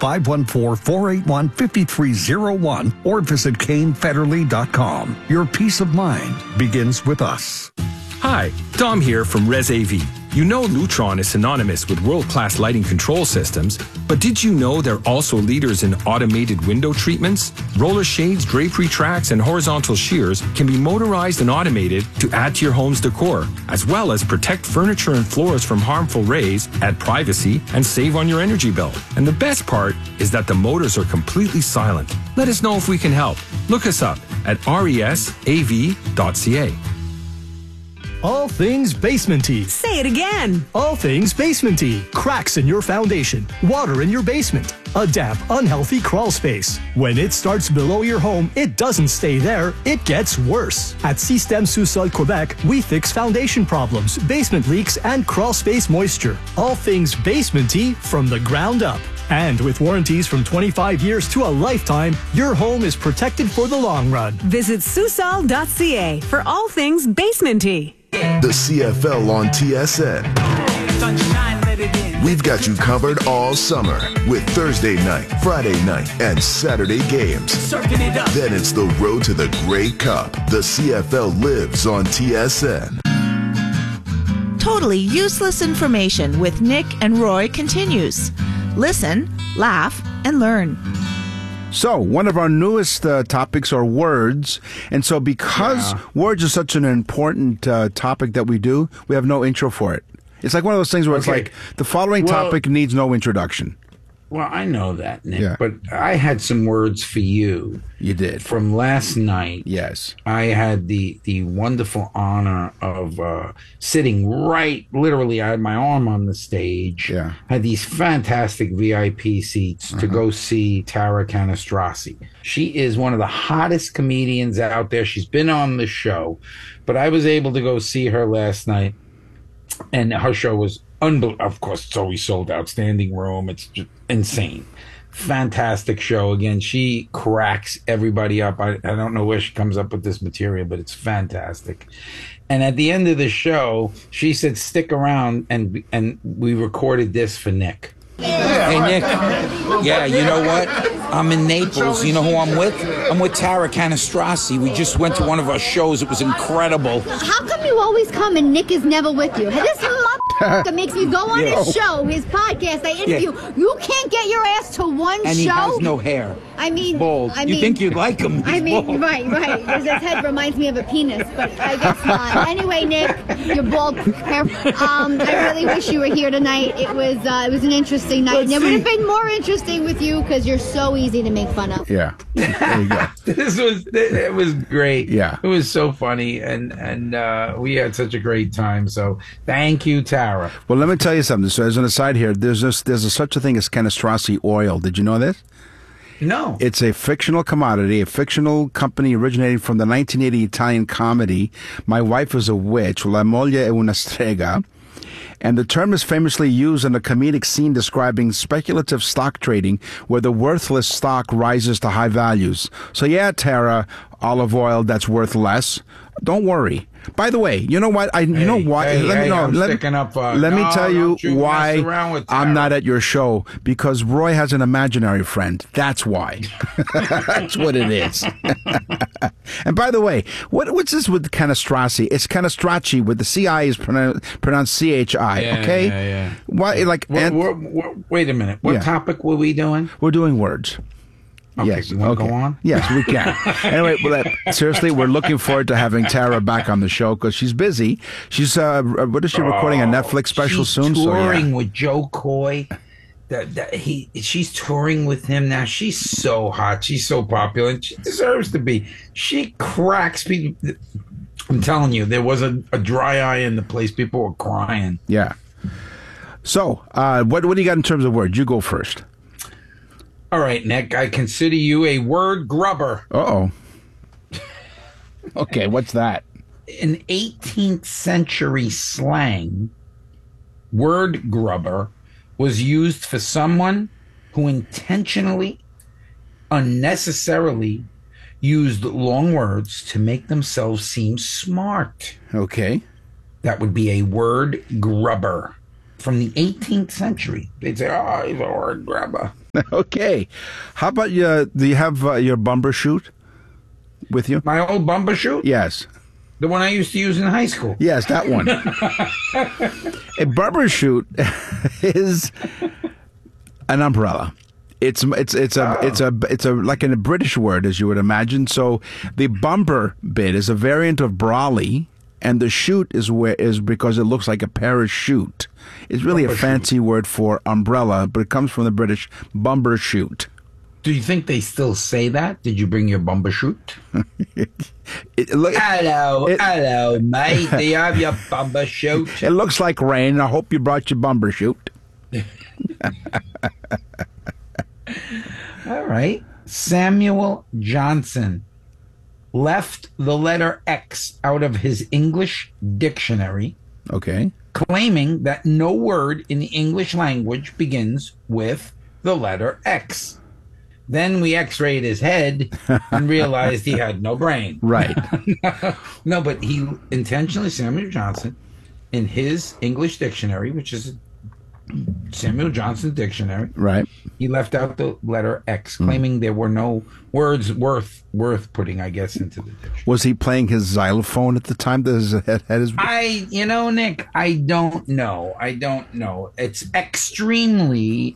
514-481-5301 or visit canefederle.com. Your peace of mind begins with us. Hi, Dom here from ResAV. You know Lutron is synonymous with world-class lighting control systems, but did you know they're also leaders in automated window treatments? Roller shades, drapery tracks, and horizontal shears can be motorized and automated to add to your home's decor, as well as protect furniture and floors from harmful rays, add privacy, and save on your energy bill. And the best part is that the motors are completely silent. Let us know if we can help. Look us up at resav.ca. All things basementy. Say it again. All things basementy. Cracks in your foundation. Water in your basement. A damp, unhealthy crawl space. When it starts below your home, it doesn't stay there. It gets worse. At Système Sous-Sol Quebec, we fix foundation problems, basement leaks, and crawl space moisture. All things basementy from the ground up. And with warranties from 25 years to a lifetime, your home is protected for the long run. Visit Susol.ca for all things basementy. The CFL on TSN. We've got you covered all summer with Thursday night, Friday night, and Saturday games. Then it's the road to the Grey Cup. The CFL lives on TSN. Totally Useless Information with Nick and Roy continues. Listen, laugh, and learn. So, one of our newest topics are words. And so because words are such an important topic that we do, we have no intro for it. It's like one of those things where it's like, the following topic needs no introduction. Well, I know that, Nick, but I had some words for you. You did. From last night. Yes. I had the wonderful honor of sitting literally, I had my arm on the stage. Yeah. Had these fantastic VIP seats to go see Tara Canastrasi. She is one of the hottest comedians out there. She's been on the show, but I was able to go see her last night, and her show was of course, it's always sold out. Standing room. It's just insane. Fantastic show. Again, she cracks everybody up. I don't know where she comes up with this material, but it's fantastic. And at the end of the show, she said, stick around, and we recorded this for Nick. Hey, Nick. Yeah, you know what? I'm in Naples. You know who I'm with? I'm with Tara Canastrasi. We just went to one of our shows. It was incredible. How come you always come and Nick is never with you? This motherfucker makes me go on his show, his podcast, I interview. Yeah. You can't get your ass to one show? And he has no hair. I mean... Bald. You think you'd like him? He's bald. Right. Because his head reminds me of a penis, but I guess not. Anyway, Nick, you're bald. I really wish you were here tonight. It was an interesting night. And it would have been more interesting with you because you're so easy to make fun of. Yeah. There you go. It was great. Yeah. It was so funny, and we had such a great time. So thank you, Tara. Well, let me tell you something. So as an aside here, there's such a thing as Canastrasi oil. Did you know this? No. It's a fictional commodity, a fictional company originating from the 1980 Italian comedy My Wife is a Witch, La Moglie è una strega. And the term is famously used in a comedic scene describing speculative stock trading where the worthless stock rises to high values. So yeah, Tara, olive oil that's worth less. Don't worry. By the way, you know what? Let me tell you why I'm not at your show, because Roy has an imaginary friend. That's why. That's what it is. And by the way, what's this with Canastrasi? It's Canastracci with the CI is pronounced CHI. Okay. Yeah. Why? Like, wait a minute. What topic were we doing? We're doing words. Okay, yes. You want to go on? Yes, we can. Anyway, seriously, we're looking forward to having Tara back on the show because she's busy. She's what is she recording? A Netflix special soon? She's touring with Joe Coy. She's touring with him now. She's so hot. She's so popular. And she deserves to be. She cracks people. I'm telling you, there was a dry eye in the place. People were crying. Yeah. So, what do you got in terms of words? You go first. All right, Nick, I consider you a word grubber. Uh-oh. Okay, what's that? In 18th century slang, word grubber was used for someone who intentionally, unnecessarily used long words to make themselves seem smart. Okay. That would be a word grubber. From the 18th century, they'd say, oh, he's a word grubber. Okay. How about do you have your bumper chute with you? My old bumper chute? Yes. The one I used to use in high school. Yes, that one. A bumper chute is an umbrella. It's a like in a British word, as you would imagine. So the bumper bit is a variant of brolly, and the chute is because it looks like a parachute. It's really a fancy word for umbrella, but it comes from the British bumper chute. Do you think they still say that? Did you bring your bumper chute? Hello, mate. Do you have your bumper chute? It looks like rain. I hope you brought your bumper chute. All right. Samuel Johnson left the letter X out of his English dictionary. Okay. Claiming that no word in the English language begins with the letter X. Then we x-rayed his head and realized he had no brain. Right. No, but he intentionally, Samuel Johnson, in his English dictionary, which is Samuel Johnson dictionary, right, he left out the letter X, claiming there were no words worth putting, I guess, into the dictionary. Was he playing his xylophone at the time that his head his... Nick, I don't know. It's extremely...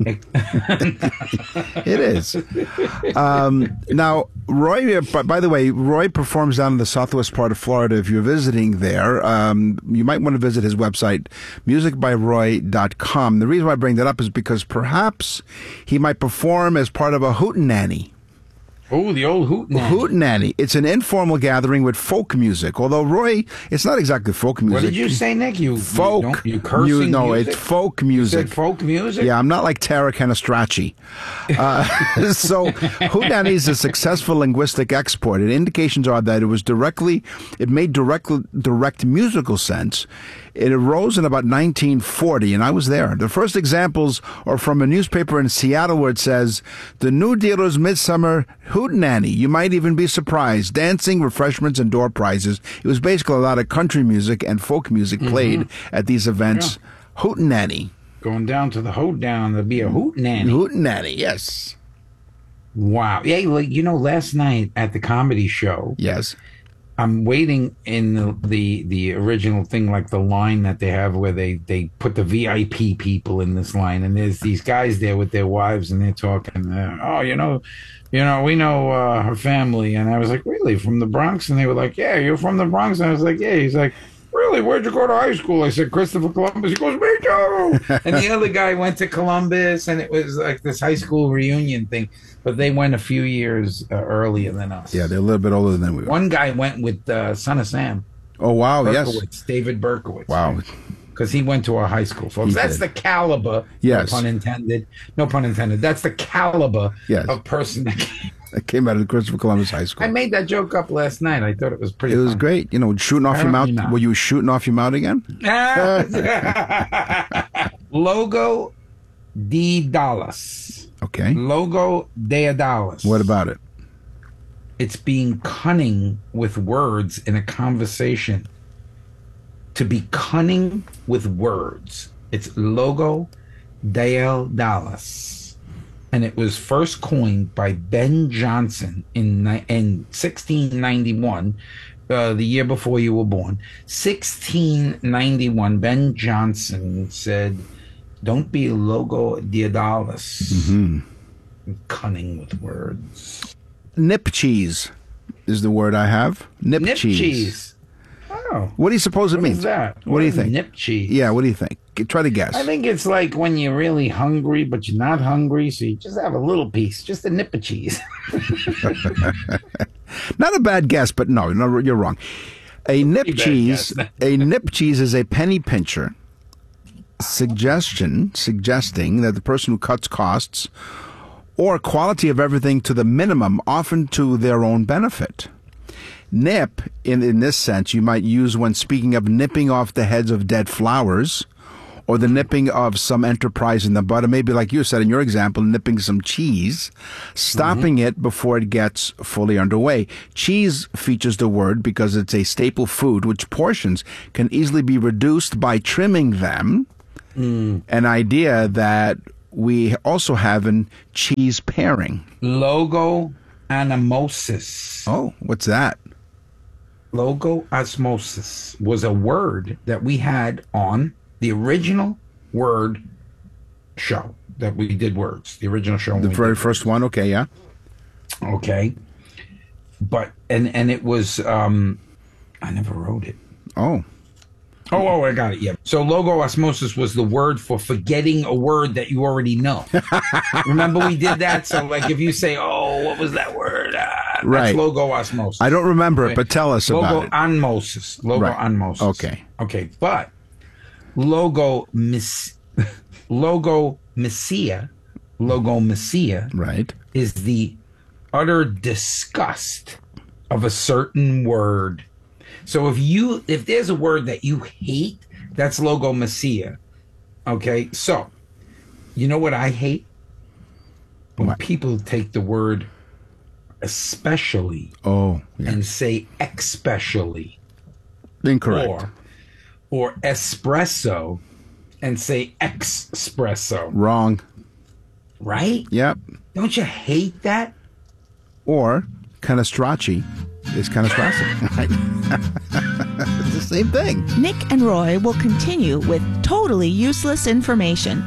It is. Now, Roy, by the way, Roy performs down in the southwest part of Florida. If you're visiting there, you might want to visit his website, musicbyroy.com. The reason why I bring that up is because perhaps he might perform as part of a hootenanny. Oh, the old hootenanny. Hootenanny. It's an informal gathering with folk music. Although, Roy, it's not exactly folk music. What did you say, Nick? Folk. You cursing No, music? it's folk music. You said folk music? Yeah, I'm not like Tara Canastracci. So, hootenanny is a successful linguistic export. And indications are that it made direct musical sense. It arose in about 1940, and I was there. The first examples are from a newspaper in Seattle where it says, "The New Dealer's Midsummer Hootenanny. You might even be surprised. Dancing, refreshments, and door prizes." It was basically a lot of country music and folk music played at these events. Yeah. Hootenanny. Going down to the hoedown, there'll be a hootenanny. Hootenanny, yes. Wow. Yeah, last night at the comedy show. Yes. I'm waiting in the original thing, like the line that they have where they put the VIP people in this line, and there's these guys there with their wives, and they're talking. We know her family, and I was like, really, from the Bronx? And they were like, yeah, you're from the Bronx, and I was like, yeah. He's like, really, where'd you go to high school? I said, Christopher Columbus. He goes, me too. And the other guy went to Columbus, and it was like this high school reunion thing. But they went a few years earlier than us. Yeah, they're a little bit older than we were. One guy went with Son of Sam. Oh, wow, Berkowitz, yes. David Berkowitz. Wow. Because he went to our high school, folks. That's the caliber, yes. No pun intended. No pun intended. That's the caliber of person that came out of Christopher Columbus High School. I made that joke up last night. I thought it was pretty It was great. Shooting off your mouth. Not. Were you shooting off your mouth again? Logo de Dallas. Okay. Logo de Dallas. What about it? It's being cunning with words in a conversation. To be cunning with words. It's Logo de Dallas. And it was first coined by Ben Jonson in 1691, the year before you were born. 1691, Ben Jonson said, "Don't be Logo de Dallas." Mm-hmm. Cunning with words. Nip cheese is the word I have. Nip cheese. Oh. What do you suppose it means? What is that? What do you think? Nip cheese. Yeah, what do you think? Try to guess. I think it's like when you're really hungry, but you're not hungry, so you just have a little piece, just a nip of cheese. Not a bad guess, but no, you're wrong. A nip cheese is a penny pincher. Suggesting that the person who cuts costs or quality of everything to the minimum, often to their own benefit. Nip, in this sense, you might use when speaking of nipping off the heads of dead flowers, or the nipping of some enterprise in the bud, or maybe like you said in your example, nipping some cheese, stopping it before it gets fully underway. Cheese features the word because it's a staple food, which portions can easily be reduced by trimming them. An idea that we also have in cheese pairing. Logo-osmosis. Oh, what's that? Logo-osmosis was a word that we had on the original Word show that we did words. The original show. The very first one. Okay, yeah. Okay. But, and it was, I never wrote it. Oh, I got it. Yeah. So logo-osmosis was the word for forgetting a word that you already know. Remember we did that? So like if you say, oh, what was that word? right. That's logo-osmosis. I don't remember it, but tell us about it. Logo-osmosis. Logo-osmosis. Right. Okay. Okay. But logomachia right. is the utter disgust of a certain word. So if there's a word that you hate, that's logomachia. Okay? So, you know what I hate? When people take the word especially and say especially. Incorrect. Or espresso and say espresso. Wrong. Right? Yep. Don't you hate that? Or canestracci is canestracci. It's the same thing. Nick and Roy will continue with totally useless information.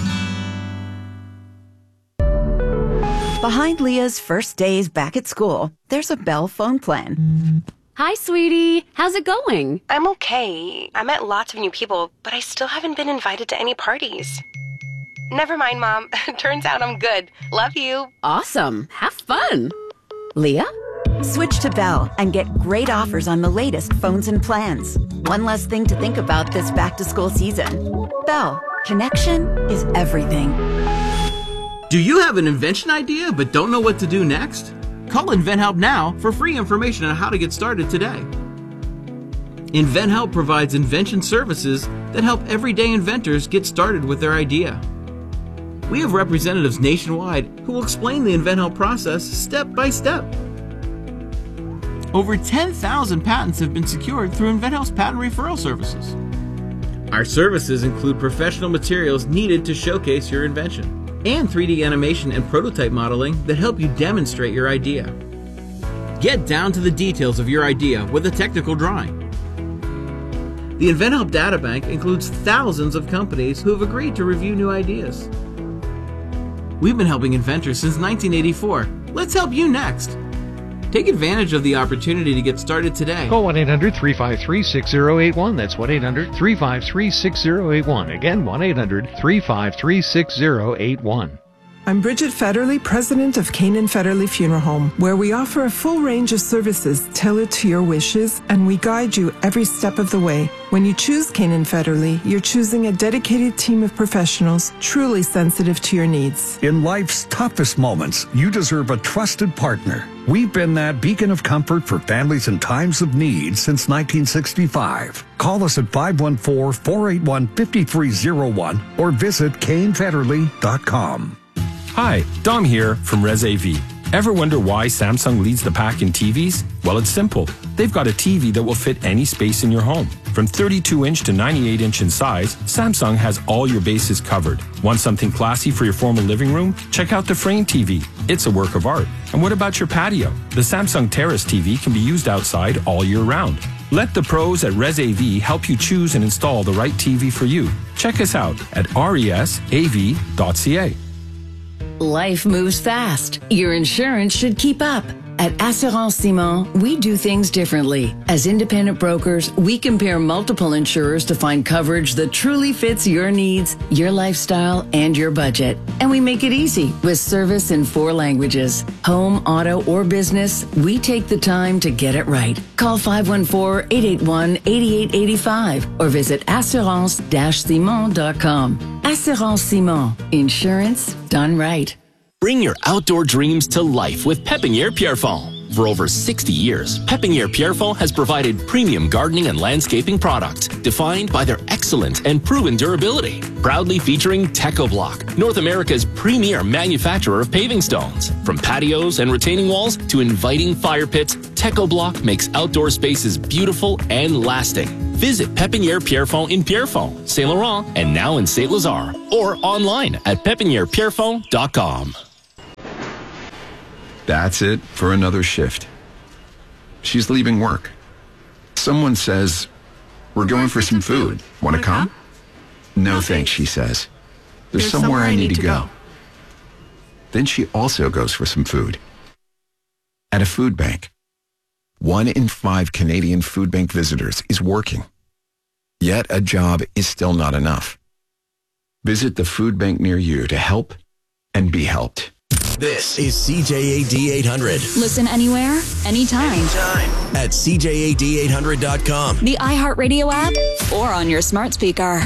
Behind Leah's first days back at school, there's a Bell phone plan. Hi, sweetie. How's it going? I'm okay. I met lots of new people, but I still haven't been invited to any parties. Never mind, Mom. Turns out I'm good. Love you. Awesome. Have fun. Leah? Switch to Bell and get great offers on the latest phones and plans. One less thing to think about this back-to-school season. Bell. Connection is everything. Do you have an invention idea but don't know what to do next? Call InventHelp now for free information on how to get started today. InventHelp provides invention services that help everyday inventors get started with their idea. We have representatives nationwide who will explain the InventHelp process step by step. Over 10,000 patents have been secured through InventHelp's patent referral services. Our services include professional materials needed to showcase your invention, and 3D animation and prototype modeling that help you demonstrate your idea. Get down to the details of your idea with a technical drawing. The InventHelp Databank includes thousands of companies who have agreed to review new ideas. We've been helping inventors since 1984. Let's help you next. Take advantage of the opportunity to get started today. Call 1-800-353-6081. That's 1-800-353-6081. Again, 1-800-353-6081. I'm Bridget Federley, president of Canaan Federley Funeral Home, where we offer a full range of services tailored to your wishes, and we guide you every step of the way. When you choose Canaan Federley, you're choosing a dedicated team of professionals truly sensitive to your needs. In life's toughest moments, you deserve a trusted partner. We've been that beacon of comfort for families in times of need since 1965. Call us at 514-481-5301 or visit canefederley.com. Hi, Dom here from ResAV. Ever wonder why Samsung leads the pack in TVs? Well, it's simple. They've got a TV that will fit any space in your home. From 32-inch to 98-inch in size, Samsung has all your bases covered. Want something classy for your formal living room? Check out the Frame TV. It's a work of art. And what about your patio? The Samsung Terrace TV can be used outside all year round. Let the pros at ResAV help you choose and install the right TV for you. Check us out at resav.ca. Life moves fast. Your insurance should keep up. At Assurance Simon, we do things differently. As independent brokers, we compare multiple insurers to find coverage that truly fits your needs, your lifestyle, and your budget. And we make it easy with service in 4 languages. Home, auto, or business, we take the time to get it right. Call 514-881-8885 or visit assurance-simon.com. Assurance Simon. Insurance done right. Bring your outdoor dreams to life with Pépinière Pierrefonds. For over 60 years, Pépinière Pierrefonds has provided premium gardening and landscaping products defined by their excellent and proven durability. Proudly featuring TechoBlock, North America's premier manufacturer of paving stones. From patios and retaining walls to inviting fire pits, TechoBlock makes outdoor spaces beautiful and lasting. Visit Pépinière Pierrefonds in Pierrefonds, Saint Laurent, and now in Saint Lazare, or online at pepinierpierrefonds.com. That's it for another shift. She's leaving work. Someone says, "We're going for some food. Want to come?" No thanks, she says. There's somewhere I need to go. Then she also goes for some food. At a food bank. 1 in 5 Canadian food bank visitors is working. Yet a job is still not enough. Visit the food bank near you to help and be helped. This is CJAD 800. Listen anywhere, anytime. At CJAD800.com. The iHeartRadio app or on your smart speaker.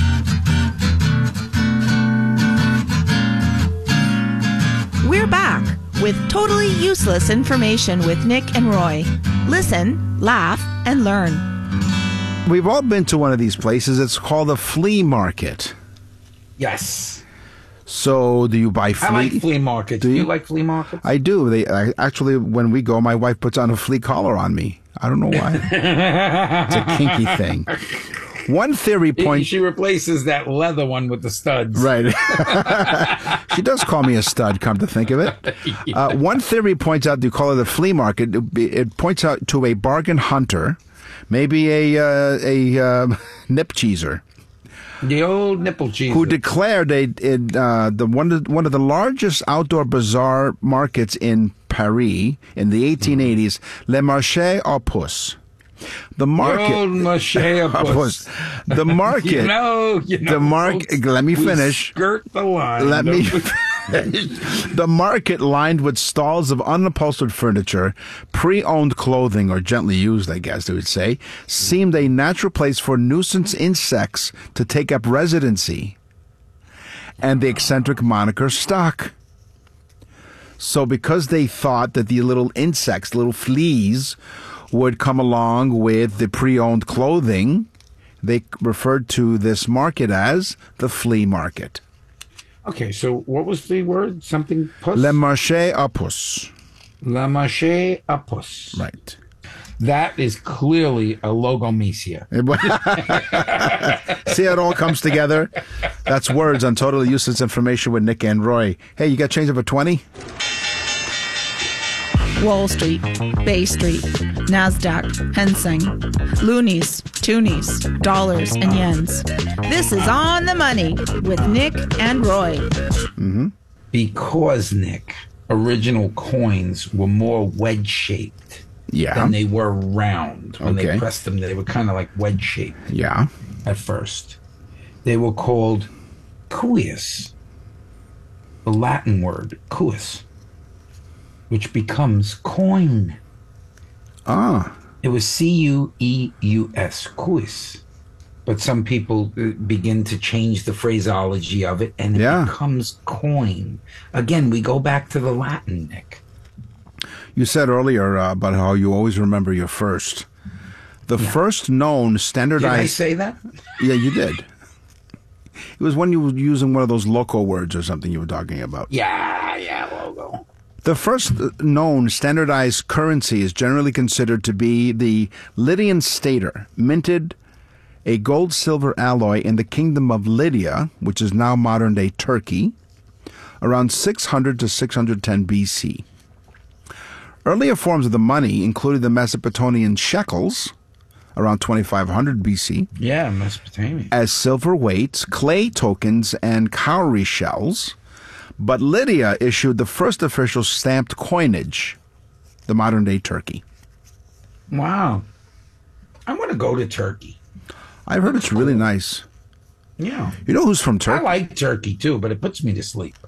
We're back with totally useless information with Nick and Roy. Listen, laugh, and learn. We've all been to one of these places. It's called a flea market. Yes. So, do you buy flea? I like flea markets. Do you like flea markets? I do. Actually, when we go, my wife puts on a flea collar on me. I don't know why. It's a kinky thing. One theory points... She replaces that leather one with the studs. Right. She does call me a stud, come to think of it. Yeah. One theory points out, you call it a flea market, it points out to a bargain hunter, maybe a nip cheeser. The old nipple cheese. Who declared one of the largest outdoor bazaar markets in Paris in the 1880s, Le Marché aux Puces. The market. Old Marché aux Puces. The market. You know, the market. Folks, let me finish. Skirt the line. Let me. The market, lined with stalls of unupholstered furniture, pre-owned clothing, or gently used, I guess they would say, seemed a natural place for nuisance insects to take up residency, and the eccentric moniker stuck. So because they thought that the little insects, little fleas, would come along with the pre-owned clothing, they referred to this market as the flea market. Okay, so what was the word? Something puss? Le Marché aux Puces. Le Marché aux Puces. Right. That is clearly a logomisia. See how it all comes together? That's words on Totally Useless Information with Nick and Roy. Hey, you got change of a 20? Wall Street, Bay Street, NASDAQ, Hang Seng, loonies, toonies, dollars, and yens. This is On the Money with Nick and Roy. Mm-hmm. Because, Nick, original coins were more wedge-shaped than they were round. When they pressed them, they were kind of like wedge-shaped. Yeah. At first. They were called cuius, the Latin word, cuis, which becomes coin. Ah. It was C-U-E-U-S, cuis. But some people begin to change the phraseology of it, and it becomes coin. Again, we go back to the Latin, Nick. You said earlier about how you always remember your first. The first known standardized... Did I say that? Yeah, you did. It was when you were using one of those loco words or something you were talking about. Yeah, logo. The first known standardized currency is generally considered to be the Lydian stater, minted a gold-silver alloy in the kingdom of Lydia, which is now modern-day Turkey, around 600 to 610 BC. Earlier forms of the money included the Mesopotamian shekels, around 2500 BC. Yeah, Mesopotamia. As silver weights, clay tokens, and cowrie shells. But Lydia issued the first official stamped coinage, the modern-day Turkey. Wow. I want to go to Turkey. I've heard it's really nice. Yeah. You know who's from Turkey? I like Turkey, too, but it puts me to sleep.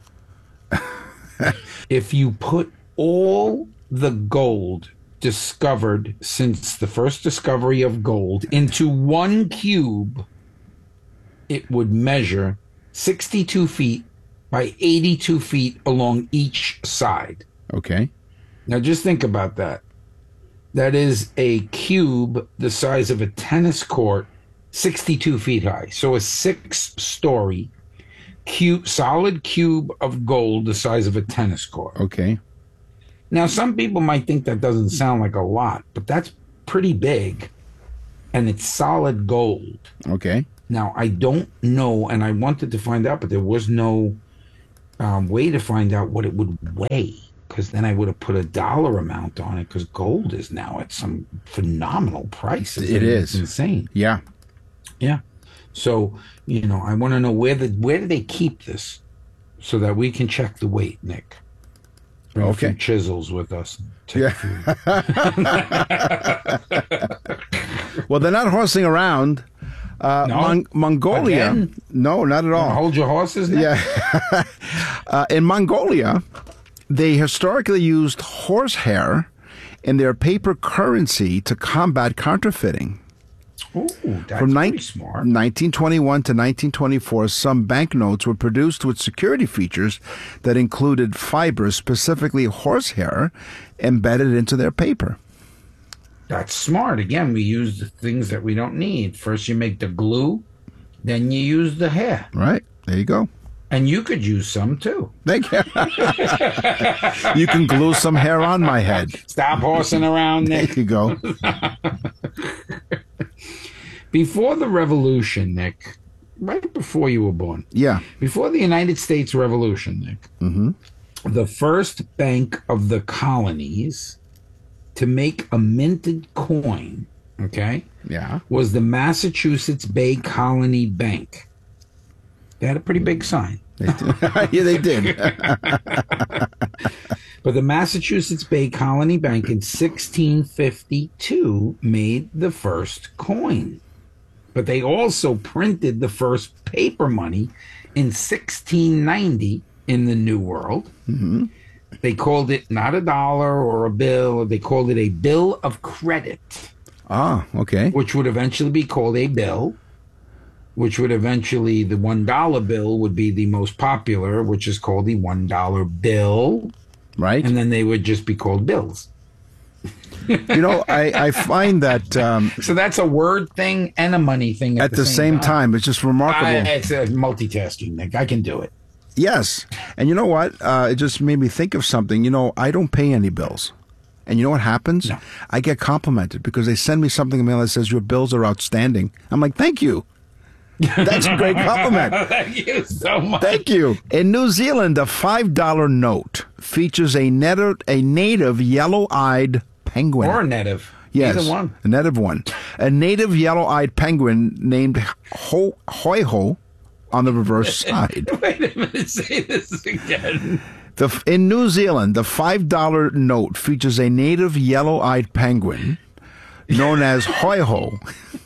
If you put all the gold discovered since the first discovery of gold into one cube, it would measure 62 feet by 82 feet along each side. Okay. Now just think about that. That is a cube the size of a tennis court, 62 feet high. So a 6-story solid cube of gold the size of a tennis court. Okay. Now, some people might think that doesn't sound like a lot, but that's pretty big. and it's solid gold. Okay. Now, I don't know, and I wanted to find out, but there was no way to find out what it would weigh, because then I would have put a dollar amount on it, because gold is now at some phenomenal prices. It is. It's insane. Yeah. Yeah. So, I want to know where do they keep this so that we can check the weight, Nick. Bring a few chisels with us. Yeah. Well, they're not horsing around. No? Mongolia. Again? No, not at all. Hold your horses, Nick? Yeah. In Mongolia, they historically used horsehair in their paper currency to combat counterfeiting. Ooh, that's From pretty smart. 1921 to 1924, some banknotes were produced with security features that included fibers, specifically horsehair, embedded into their paper. That's smart. Again, we use the things that we don't need. First, you make the glue, then you use the hair. Right. There you go. And you could use some, too. Thank you. You can glue some hair on my head. Stop horsing around, Nick. There you go. Before the Revolution, Nick, right before you were born. Yeah. Before the United States Revolution, Nick, the first bank of the colonies to make a minted coin, okay, was the Massachusetts Bay Colony Bank. They had a pretty big sign. Yeah, they did. But the Massachusetts Bay Colony Bank in 1652 made the first coin. But they also printed the first paper money in 1690 in the New World. Mm-hmm. They called it not a dollar or a bill. They called it a bill of credit. Ah, okay. Which would eventually be called a bill, which would eventually, the $1 bill would be the most popular, which is called the $1 bill. Right. And then they would just be called bills. I find that... so that's a word thing and a money thing at the same time. It's just remarkable. It's multitasking, Nick. I can do it. Yes. And you know what? It just made me think of something. I don't pay any bills. And you know what happens? No. I get complimented because they send me something in the mail that says your bills are outstanding. I'm like, thank you. That's a great compliment. Thank you so much. Thank you. In New Zealand, a $5 note features a native yellow-eyed penguin. Or a native. Yes, either one. A native one. A native yellow-eyed penguin named Hoi-Ho on the reverse side. Wait a minute, say this again. In New Zealand, the $5 note features a native yellow-eyed penguin known as Hoi-Ho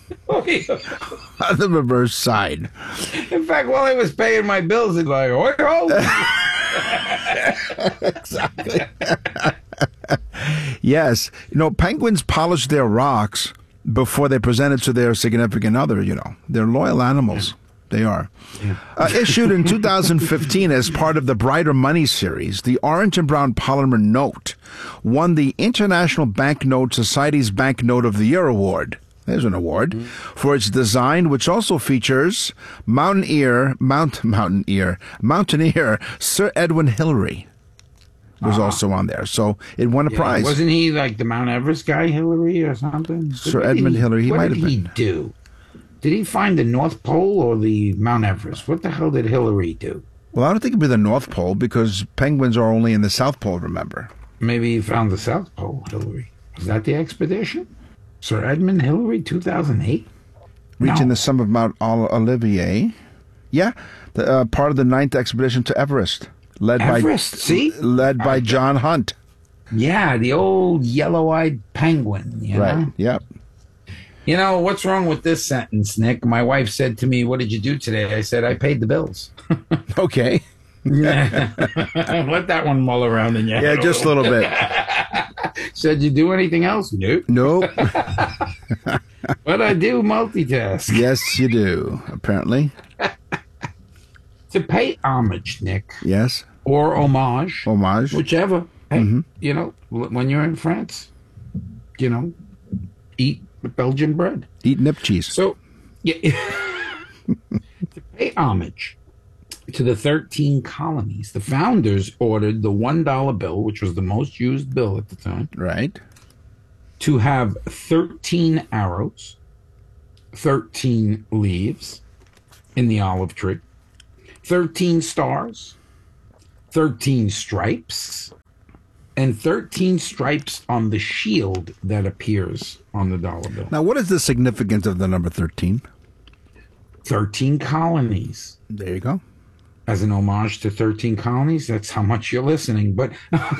on the reverse side. In fact, while I was paying my bills, it's like, Hoi-Ho! Exactly. Yes. Penguins polish their rocks before they present it to their significant other, They're loyal animals. They are. Yeah. Issued in 2015 as part of the Brighter Money series, the orange and brown polymer note won the International Banknote Society's Banknote of the Year award. There's an award for its design, which also features Mountaineer Sir Edwin Hillary was also on there. So it won a prize. Wasn't he like the Mount Everest guy, Hillary, or something? Sir Edmund Hillary. What might did have been. he do? Did he find the North Pole or the Mount Everest? What the hell did Hillary do? Well, I don't think it'd be the North Pole because penguins are only in the South Pole, remember? Maybe he found the South Pole, Hillary. Was that the expedition? Sir Edmund Hillary, 2008? Reaching the summit of Mount Olivier. Yeah, part of the 9th expedition to Everest. Led by John Hunt. Yeah, the old yellow-eyed penguin. Right, yep. What's wrong with this sentence, Nick? My wife said to me, what did you do today? I said, I paid the bills. Okay. Yeah. Let that one mull around in your head. Yeah, just a little bit. Said you do anything else? Nope. But I do multitask. Yes, you do, apparently. To pay homage, Nick. Yes. Or homage. Homage. Whichever. Hey, when you're in France, eat Belgian bread. Eat nip cheese. So, to pay homage to the 13 colonies, the founders ordered the $1 bill, which was the most used bill at the time. Right. To have 13 arrows 13 leaves in the olive tree, 13 stars, 13 stripes, and 13 stripes on the shield that appears on the dollar bill. Now, what is the significance of the number 13? 13 colonies. There you go. As an homage to 13 colonies, that's how much you're listening. But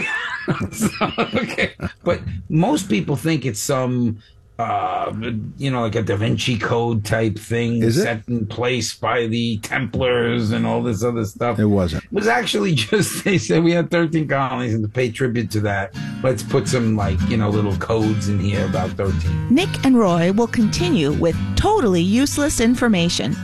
okay. But most people think it's some, like a Da Vinci Code type thing set in place by the Templars and all this other stuff. It wasn't. It was actually just, they said we had 13 colonies, and to pay tribute to that, let's put some little codes in here about 13. Nick and Roy will continue with totally useless information.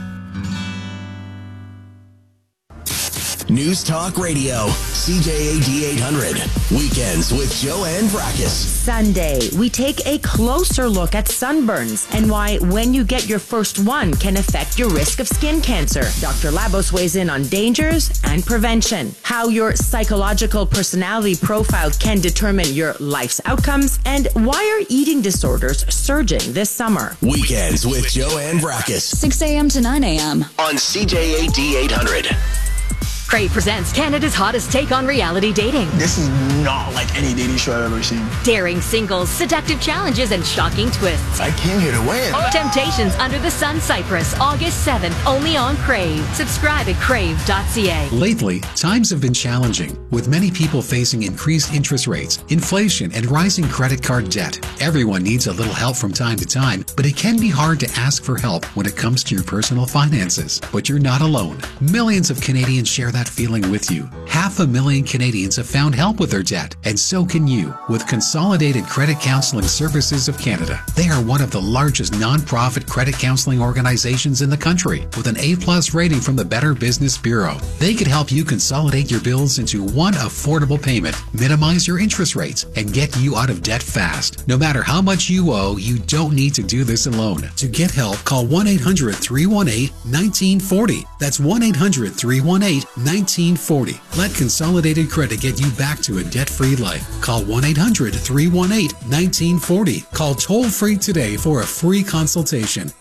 News Talk Radio, CJAD 800. Weekends with Joanne Brakis. Sunday, we take a closer look at sunburns and why when you get your first one can affect your risk of skin cancer. Dr. Labos weighs in on dangers and prevention, how your psychological personality profile can determine your life's outcomes, and why are eating disorders surging this summer. Weekends with Joanne Brakis. 6 a.m. to 9 a.m. on CJAD 800. Crave presents Canada's hottest take on reality dating. This is not like any dating show I've ever seen. Daring singles, seductive challenges, and shocking twists. I came here to win. Temptations Under the Sun Cyprus, August 7th, only on Crave. Subscribe at crave.ca. Lately, times have been challenging, with many people facing increased interest rates, inflation, and rising credit card debt. Everyone needs a little help from time to time, but it can be hard to ask for help when it comes to your personal finances. But you're not alone. Millions of Canadians share that feeling with you. 500,000 Canadians have found help with their debt, and so can you with Consolidated Credit Counseling Services of Canada. They are one of the largest non-profit credit counseling organizations in the country with an A+ rating from the Better Business Bureau. They could help you consolidate your bills into one affordable payment, minimize your interest rates, and get you out of debt fast. No matter how much you owe, you don't need to do this alone. To get help, call 1-800-318-1940. That's 1-800-318-1940. Let Consolidated Credit get you back to a debt-free life. Call 1-800-318-1940. Call toll-free today for a free consultation.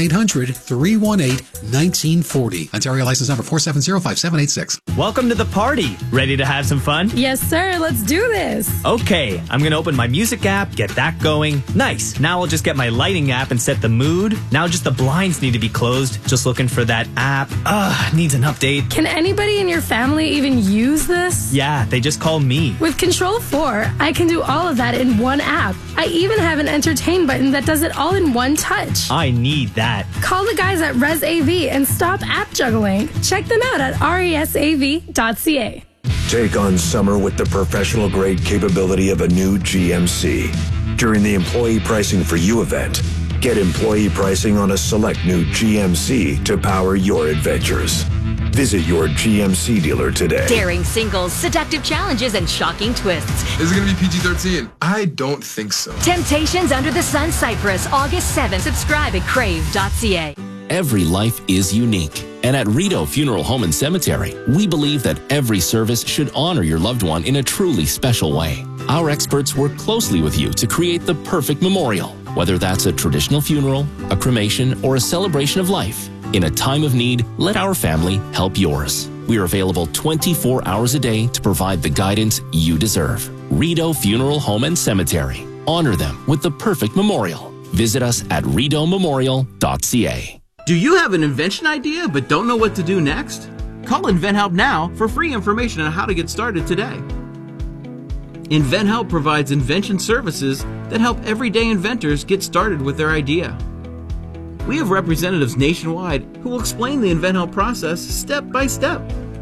1-800-318-1940. Ontario license number 4705786. Welcome to the party. Ready to have some fun? Yes, sir. Let's do this. Okay, I'm going to open my music app, get that going. Nice. Now I'll just get my lighting app and set the mood. Now just the blinds need to be closed. Just looking for that app. Needs an update. Can anybody in your family even use this? Yeah, they just call me. With Control 4, I can do all of that in one app. I even have an entertain button that does it all in one touch. I need that. Call the guys at ResAV and stop app juggling. Check them out at resav.ca. Take on summer with the professional grade capability of a new GMC. During the Employee Pricing for You event, get employee pricing on a select new GMC to power your adventures. Visit your GMC dealer today. Daring singles, seductive challenges, and shocking twists. Is it going to be PG-13? I don't think so. Temptations Under the Sun Cyprus, August 7th. Subscribe at crave.ca. Every life is unique. And at Rito Funeral Home and Cemetery, we believe that every service should honor your loved one in a truly special way. Our experts work closely with you to create the perfect memorial, whether that's a traditional funeral, a cremation, or a celebration of life. In a time of need, let our family help yours. We are available 24 hours a day to provide the guidance you deserve. Rito Funeral Home and Cemetery. Honor them with the perfect memorial. Visit us at ritomemorial.ca. Do you have an invention idea but don't know what to do next? Call InventHelp now for free information on how to get started today. InventHelp provides invention services that help everyday inventors get started with their idea. We have representatives nationwide who will explain the InventHelp process step by step.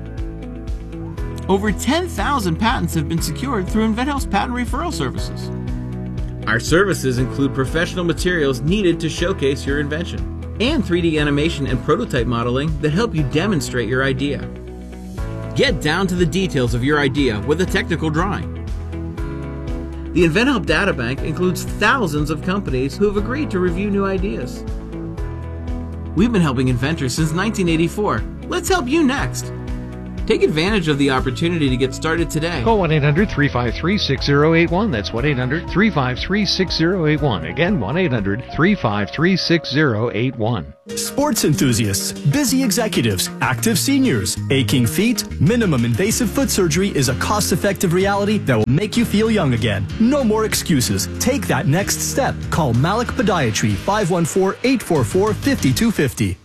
Over 10,000 patents have been secured through InventHelp's patent referral services. Our services include professional materials needed to showcase your invention, and 3D animation and prototype modeling that help you demonstrate your idea. Get down to the details of your idea with a technical drawing. The InventHelp Databank includes thousands of companies who have agreed to review new ideas. We've been helping inventors since 1984. Let's help you next. Take advantage of the opportunity to get started today. Call 1-800-353-6081. That's 1-800-353-6081. Again, 1-800-353-6081. Sports enthusiasts, busy executives, active seniors, aching feet, minimum invasive foot surgery is a cost-effective reality that will make you feel young again. No more excuses. Take that next step. Call Malik Podiatry, 514-844-5250.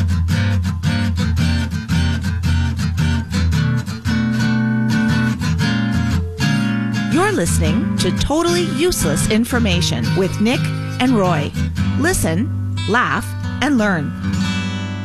You're listening to Totally Useless Information with Nick and Roy. Listen, laugh, and learn